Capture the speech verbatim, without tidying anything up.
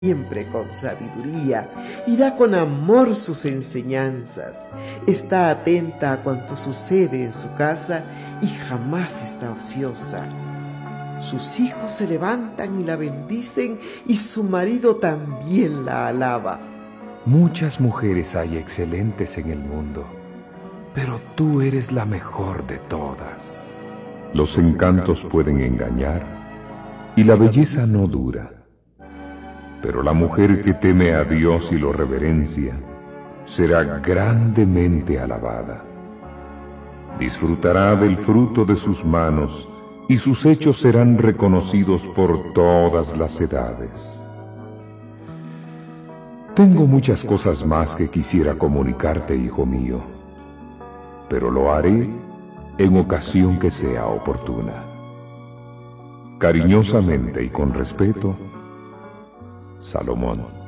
siempre con sabiduría y da con amor sus enseñanzas. Está atenta a cuanto sucede en su casa y jamás está ociosa. Sus hijos se levantan y la bendicen y su marido también la alaba. Muchas mujeres hay excelentes en el mundo, pero tú eres la mejor de todas. Los encantos pueden engañar y la belleza no dura. Pero la mujer que teme a Dios y lo reverencia será grandemente alabada. Disfrutará del fruto de sus manos y sus hechos serán reconocidos por todas las edades. Tengo muchas cosas más que quisiera comunicarte, hijo mío, pero lo haré en ocasión que sea oportuna. Cariñosamente y con respeto, Salomón.